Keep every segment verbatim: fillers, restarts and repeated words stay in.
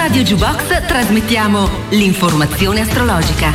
Radio Jukebox trasmettiamo l'informazione astrologica.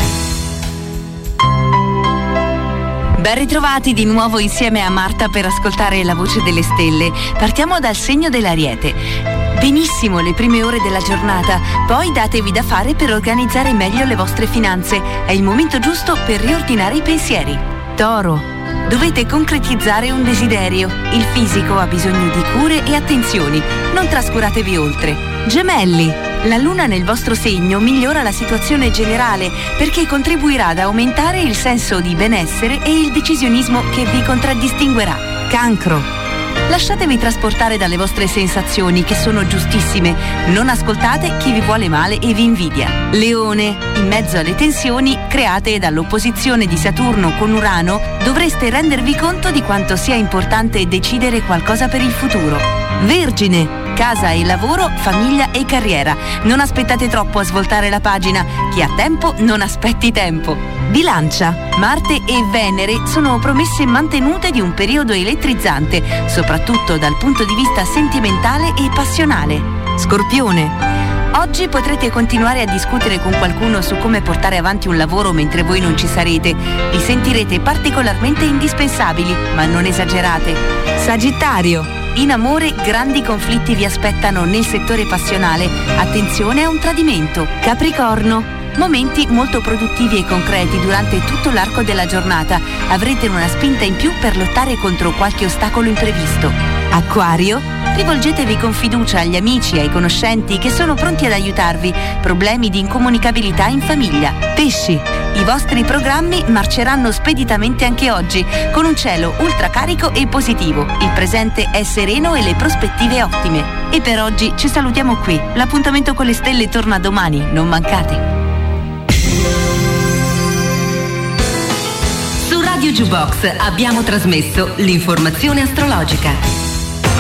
Ben ritrovati di nuovo insieme a Marta per ascoltare la voce delle stelle. Partiamo dal segno dell'Ariete. Benissimo le prime ore della giornata, poi datevi da fare per organizzare meglio le vostre finanze. È il momento giusto per riordinare i pensieri. Toro. Dovete concretizzare un desiderio. Il fisico ha bisogno di cure e attenzioni. Non trascuratevi oltre. Gemelli. La luna nel vostro segno migliora la situazione generale perché contribuirà ad aumentare il senso di benessere e il decisionismo che vi contraddistinguerà. Cancro. Lasciatevi trasportare dalle vostre sensazioni che sono giustissime. Non ascoltate chi vi vuole male e vi invidia. Leone. In mezzo alle tensioni create dall'opposizione di Saturno con Urano, dovreste rendervi conto di quanto sia importante decidere qualcosa per il futuro. Vergine. Casa e lavoro, famiglia e carriera. Non aspettate troppo a svoltare la pagina. Chi ha tempo non aspetti tempo. Bilancia. Marte e Venere sono promesse mantenute di un periodo elettrizzante, soprattutto dal punto di vista sentimentale e passionale. Scorpione. Oggi potrete continuare a discutere con qualcuno su come portare avanti un lavoro mentre voi non ci sarete. Vi sentirete particolarmente indispensabili, ma non esagerate. Sagittario. In amore, grandi conflitti vi aspettano nel settore passionale. Attenzione a un tradimento. Capricorno. Momenti molto produttivi e concreti durante tutto l'arco della giornata. Avrete una spinta in più per lottare contro qualche ostacolo imprevisto. Acquario. Rivolgetevi con fiducia agli amici e ai conoscenti che sono pronti ad aiutarvi. Problemi di incomunicabilità in famiglia. Pesci. I vostri programmi marceranno speditamente anche oggi, con un cielo ultracarico e positivo. Il presente è sereno e le prospettive ottime. E per oggi ci salutiamo qui. L'appuntamento con le stelle torna domani, non mancate. Su Radio Jukebox abbiamo trasmesso l'informazione astrologica.